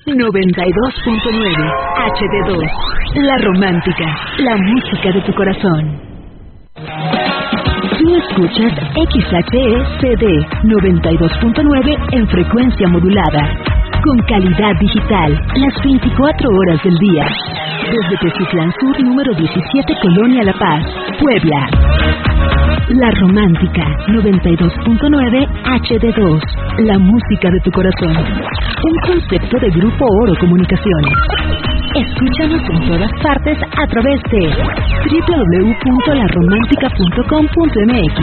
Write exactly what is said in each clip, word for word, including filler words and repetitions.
noventa y dos punto nueve H D dos. La romántica, la música de tu corazón. Tú escuchas X H E C D noventa y dos punto nueve en frecuencia modulada, con calidad digital, las veinticuatro horas del día. Desde Teciutlán Sur, número diecisiete, Colonia La Paz, Puebla. La romántica, noventa y dos punto nueve H D dos, la música de tu corazón. Un concepto de Grupo Oro Comunicaciones. Escúchanos en todas partes a través de doble u doble u doble u punto la romántica punto com punto m x.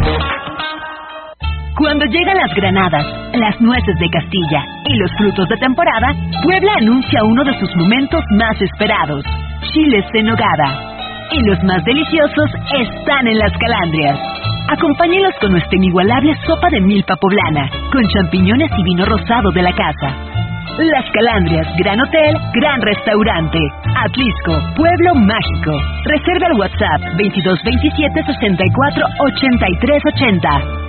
Cuando llegan las granadas, las nueces de Castilla y los frutos de temporada, Puebla anuncia uno de sus momentos más esperados, chiles en nogada. Y los más deliciosos están en Las Calandrias. Acompáñelos con nuestra inigualable sopa de milpa poblana, con champiñones y vino rosado de la casa. Las Calandrias, Gran Hotel, Gran Restaurante. Atlisco, Pueblo Mágico. Reserva al WhatsApp veintidós veintisiete sesenta y cuatro ochenta y tres ochenta.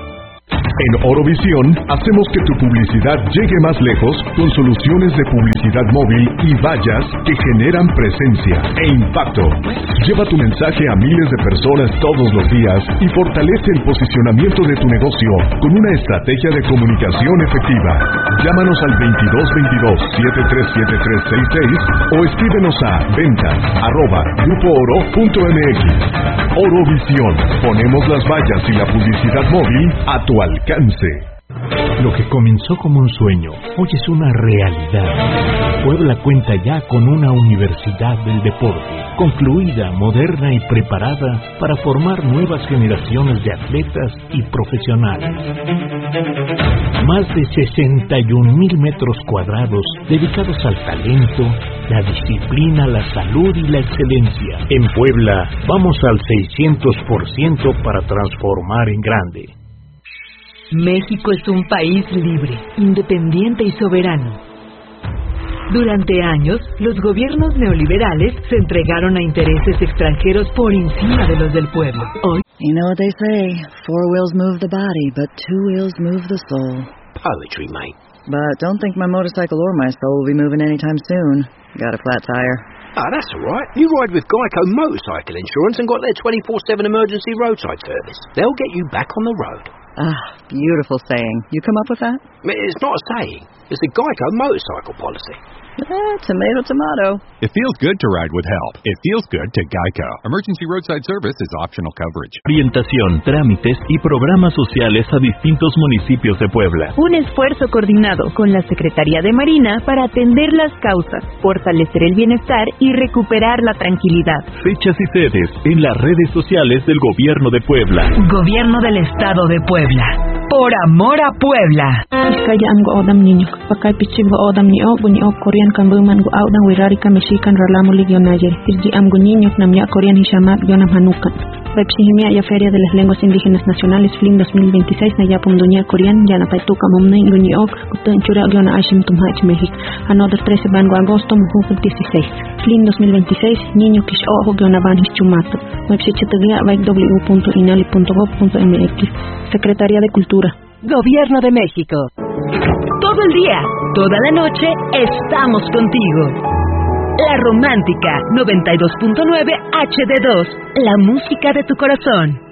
En Orovisión hacemos que tu publicidad llegue más lejos con soluciones de publicidad móvil y vallas que generan presencia e impacto. Lleva tu mensaje a miles de personas todos los días y fortalece el posicionamiento de tu negocio con una estrategia de comunicación efectiva. Llámanos al veintidós veintidós siete tres siete tres seis seis o escríbenos a ventas arroba grupo oro punto m x. Orovisión, ponemos las vallas y la publicidad móvil a tu alcance. Lo que comenzó como un sueño, hoy es una realidad. Puebla cuenta ya con una universidad del deporte, concluida, moderna y preparada para formar nuevas generaciones de atletas y profesionales. Más de sesenta y un mil metros cuadrados dedicados al talento, la disciplina, la salud y la excelencia. En Puebla, vamos al seiscientos por ciento para transformar en grande. México es un país libre, independiente y soberano. Durante años, los gobiernos neoliberales se entregaron a intereses extranjeros por encima de los del pueblo. Hoy, you know what they say, four wheels move the body, but two wheels move the soul. Poetry, mate. But don't think my motorcycle or my soul will be moving anytime soon. Got a flat tire. Ah, that's all right. You ride with Geico Motorcycle Insurance and got their twenty-four seven emergency roadside service. They'll get you back on the road. Ah, beautiful saying. You come up with that? It's not a saying. It's a Geico motorcycle policy. Eh, tomato, tomato. It feels good to ride with help. It feels good to Geico. Emergency roadside service is optional coverage. Orientación, trámites y programas sociales a distintos municipios de Puebla. Un esfuerzo coordinado con la Secretaría de Marina para atender las causas, fortalecer el bienestar y recuperar la tranquilidad. Fechas y sedes en las redes sociales del Gobierno de Puebla. Gobierno del Estado de Puebla. Por amor a Puebla. Kambuman go audan wirari kameshikan ralamo ligionayer irji amgo niño namya korean hishamat yonam hanukan Pepsihimia ya Feria de las Lenguas Indígenas Nacionales F L I M dos mil veintiséis na yapum dunia korean yana paituka momne nguniok kutan chura yona ashim tumhach México another trece bango agosto muhuk dieciséis F L I M dos mil veintiséis niño kish ojo yona ban hischumato website baik w punto inali punto gov punto m x Secretaría de Cultura. Gobierno de México. Todo el día, toda la noche, estamos contigo. La romántica, noventa y dos punto nueve H D dos, la música de tu corazón.